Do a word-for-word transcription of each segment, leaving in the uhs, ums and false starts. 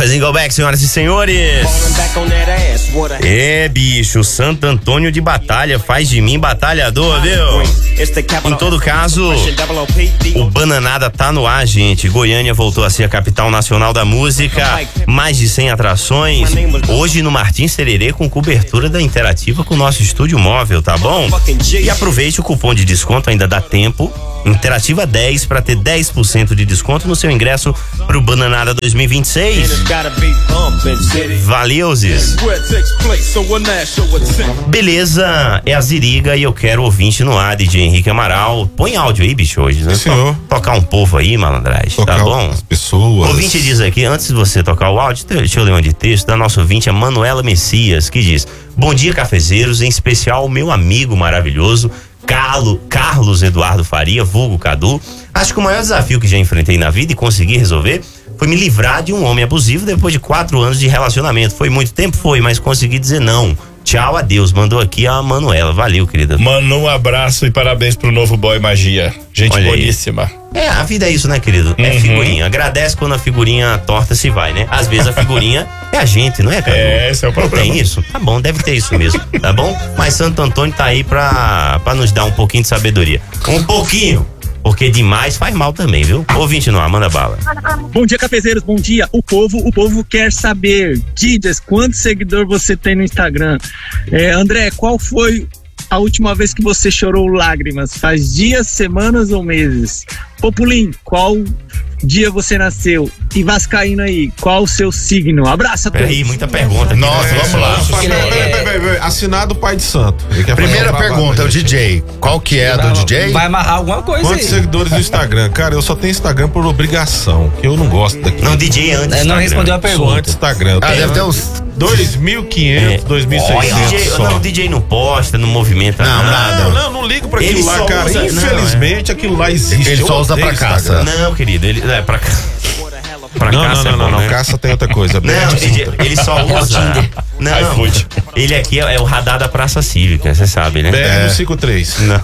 Cafezinho Go Back, senhoras e senhores. É, bicho, Santo Antônio de Batalha faz de mim batalhador, viu? Em todo caso, o Bananada tá no ar, gente. Goiânia voltou a ser a capital nacional da música. Mais de cem atrações. Hoje no Martins Sererê com cobertura da Interativa com o nosso estúdio móvel, tá bom? E aproveite o cupom de desconto, ainda dá tempo. Interativa dez para ter dez por cento de desconto no seu ingresso pro Bananada dois mil e vinte e seis. Valeu, Zis. Beleza, é a Ziriga e eu quero ouvinte no ar, D J Henrique Amaral. Põe áudio aí, bicho, hoje, né? Senhor. Tocar um povo aí, malandragem, tá bom? As pessoas. O ouvinte diz aqui, antes de você tocar o áudio, deixa eu ler um de texto da nossa ouvinte, a Manuela Messias, que diz: bom dia, cafezeiros, em especial o meu amigo maravilhoso Carlo, Carlos Eduardo Faria, vulgo Cadu. Acho que o maior desafio que já enfrentei na vida e consegui resolver foi me livrar de um homem abusivo depois de quatro anos de relacionamento. Foi muito tempo? Foi, mas consegui dizer não. Tchau, adeus. Mandou aqui a Manuela. Valeu, querida. Manu, um abraço e parabéns pro novo boy Magia. Gente Olha boníssima. Aí. É, a vida é isso, né, querido? É uhum. figurinha. Agradece quando a figurinha torta se vai, né? Às vezes a figurinha é a gente, não é, cara? É, esse é o problema. Tem isso? Tá bom, deve ter isso mesmo, tá bom? Mas Santo Antônio tá aí pra, pra nos dar um pouquinho de sabedoria. Um pouquinho. Porque demais faz mal também, viu? Ouvinte no ar, manda bala. Bom dia, cafezeiros, bom dia. O povo, o povo quer saber, Didas, quantos seguidores você tem no Instagram? É, André, qual foi a última vez que você chorou lágrimas? Faz dias, semanas ou meses? Populim, qual dia você nasceu? E Vascaíno aí, qual o seu signo? Abraço a todos. Peraí, muita pergunta aqui. Nossa, né? vamos lá. Ele é- Peraí, peraí, peraí. Assinado Pai de Santo. Ele quer Primeira fazer um pergunta, é o babado, D J. Qual que é a do D J? Vai amarrar alguma coisa Quantos aí. seguidores no Instagram? Cara, eu só tenho Instagram por obrigação, que eu não gosto daqui. Não, D J antes. É, não Instagram. respondeu a Sou pergunta. anti-Instagram. Eu Ah, tenho deve ter uns... dois mil e quinhentos, dois mil e Olha, seiscentos D J, só. não, o D J não posta, não movimenta Não, nada. Não, não, não ligo pra Ele aquilo lá, só cara. usa- não, Infelizmente, aquilo lá existe. Ele Eu só usa odeio pra caça. Instagram. Não, querido, ele é pra cá. Pra Não, caça não, é não, bom, não, não, né? caça tem outra coisa. Não, D J, ele só usa. Não, iFood. ele aqui é, é o radar da Praça Cívica, você sabe, né? B R cento e cinquenta e três. Não.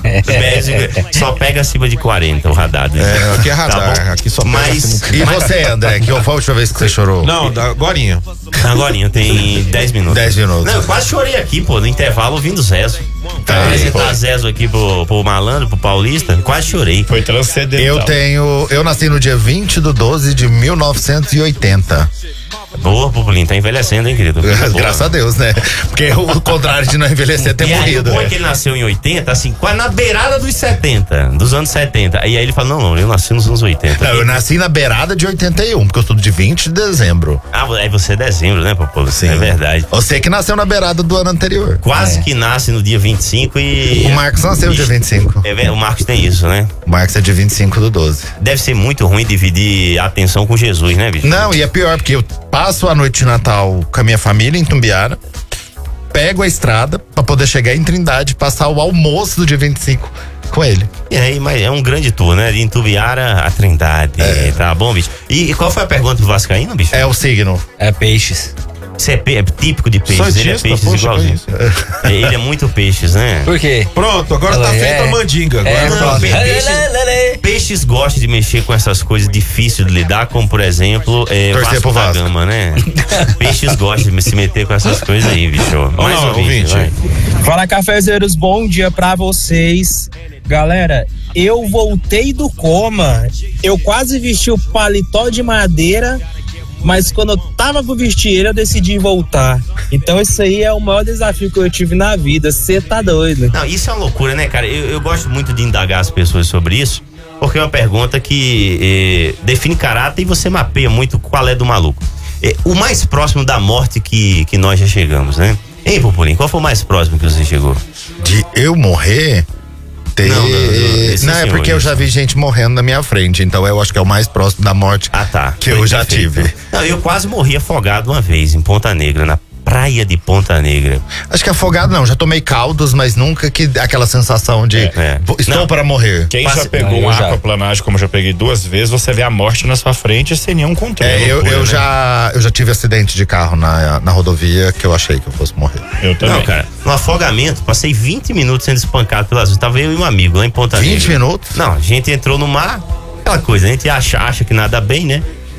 Só pega acima de quarenta o radar. Do É, aqui é Tá radar, bom? aqui só pega Mas, acima E você, André, que foi a última vez que você chorou? Não, da- agorinha. Agorinha, tem dez minutos. dez minutos. Não, eu quase chorei aqui, pô, no intervalo ouvindo Zezo. Pra apresentar Zezo aqui pro, pro malandro, pro paulista, quase chorei. Foi transcendental. Eu tenho... Eu nasci no dia vinte de doze de mil novecentos e oitenta. Boa, Populinho, tá envelhecendo, hein, querido? Boa. Graças a Deus, né? Porque o contrário de não envelhecer é ter E aí, morrido. o bom é que ele nasceu em oitenta, assim, quase na beirada dos setenta, dos anos setenta. E aí ele fala, não, não, eu nasci nos anos oitenta. Não, eu nasci na beirada de oitenta e um, porque eu sou de vinte de dezembro. Ah, aí você é dezembro, né, Popolo? Sim. É verdade. Você que nasceu na beirada do ano anterior. Quase que nasce no dia vinte e cinco e... O Marcos nasceu dia vinte e cinco. É, ver- o Marcos tem isso, né? O Marcos é de vinte e cinco do doze. Deve ser muito ruim dividir a atenção com Jesus, né, bicho? Não, e é pior, porque eu passo a noite de Natal com a minha família em Tumbiara, pego a estrada pra poder chegar em Trindade e passar o almoço do dia vinte e cinco com ele. E aí, mas é um grande tour, né? De Intubiara a Trindade, tá bom, bicho? E, e qual foi a pergunta do Vascaíno, bicho? É o signo. É peixes. Você é, pe- é típico de peixes, ele é Santista, peixes poxa, igualzinho. que isso? É, ele é muito peixes, né? Por quê? Pronto, agora tá É. feita a mandinga. Agora É, Não, pronto. pe- peixes, peixes gostam de mexer com essas coisas difíceis de lidar, como por exemplo, é, Torcer Vasco pro da Vasco. Gama, né? Peixes gostam de se meter com essas coisas aí, bicho. Mais lá, um ouvinte, ouvinte. vai. Fala, cafezeiros, bom dia pra vocês. Galera, eu voltei do coma. Eu quase vesti o paletó de madeira, mas quando eu tava por vestir ele, eu decidi voltar. Então isso aí é o maior desafio que eu tive na vida. Você tá doido. Não, isso é uma loucura, né, cara? Eu, eu gosto muito de indagar as pessoas sobre isso, porque é uma pergunta que eh, define caráter e você mapeia muito qual é do maluco. Eh, o mais próximo da morte que, que nós já chegamos, né? Hein, Populinho, qual foi o mais próximo que você chegou? De eu morrer? Ter... Não, não, não, esse Não, é senhor, porque eu isso. já vi gente morrendo na minha frente, então eu acho que é o mais próximo da morte Ah, tá. que Foi eu já perfeito. tive. Não, eu quase morri afogado uma vez em Ponta Negra, na praia de Ponta Negra. Acho que afogado não, já tomei caldos, mas nunca que aquela sensação de É. "Vou- estou Não. para morrer. Quem Passe- já pegou Não, eu um já. aquaplanagem, como eu já peguei duas vezes, você vê a morte na sua frente sem nenhum controle. É, eu, loucura, eu né? já eu já tive acidente de carro na, na rodovia que eu achei que eu fosse morrer. Eu também. Não, cara, no afogamento, passei vinte minutos sendo espancado pelas ruas. Tava eu e um amigo lá em Ponta Negra. vinte minutos? Não, a gente entrou no mar, aquela coisa, a gente acha, acha que nada bem, né?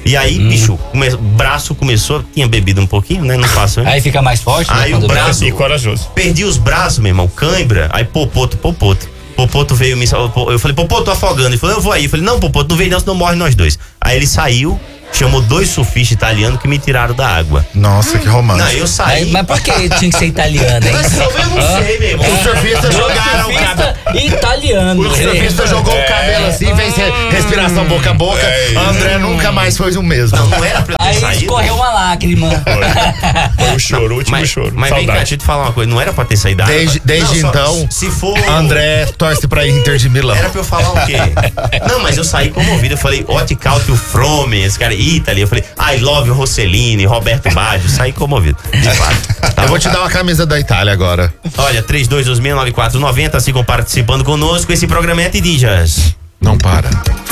E aí, hum. bicho, o braço começou, tinha bebido um pouquinho, né? Não passou. Aí fica mais forte, aí né? o braço. E corajoso. Perdi os braços, meu irmão, cãibra. Aí Popoto, Popoto. Popoto veio me. Eu falei, Popoto, tô afogando. Ele falou, eu vou aí. Eu falei, não, Popoto, não vem não, senão morre nós dois. Aí ele saiu. Chamou dois surfistas italianos que me tiraram da água. Nossa, que romântico. Não, eu saí. Mas, mas por que tinha que ser italiano, hein? Mas eu não ah. sei, meu irmão. Os surfistas jogaram o cabelo. Italiano. O surfista jogou é. o cabelo assim, fez respiração boca a boca. É André nunca mais foi o mesmo. Não, não era pra eu ter Aí saído. escorreu uma lágrima. Foi, foi o choro, o último mas, choro. Mas vem cá, deixa eu te falar uma coisa. Não era pra ter saído da água. Desde, desde não, então, só, se for. André torce pra Inter de Milão. Era pra eu falar o quê? Não, mas eu saí comovido. Eu falei, Oticautio Frome, esse cara, Italy. Eu falei, I love Rossellini, Roberto Baggio. Saí comovido. De fato. Tá eu bom? vou te dar uma camisa da Itália agora. Olha, três dois dois seis nove quatro nove zero, sigam participando conosco. Esse programa é Tidijas. Não para.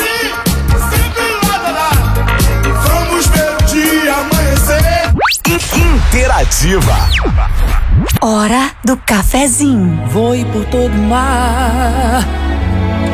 Vamos ver o dia amanhecer. Interativa. Hora do cafezinho. Vou ir por todo mar